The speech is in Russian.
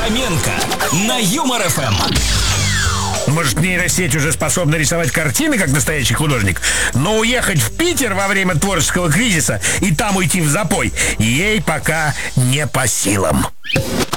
Фоменко на Юмор ФМ. Может, нейросеть уже способна рисовать картины, как настоящий художник, но уехать в Питер во время творческого кризиса и там уйти в запой ей пока не по силам.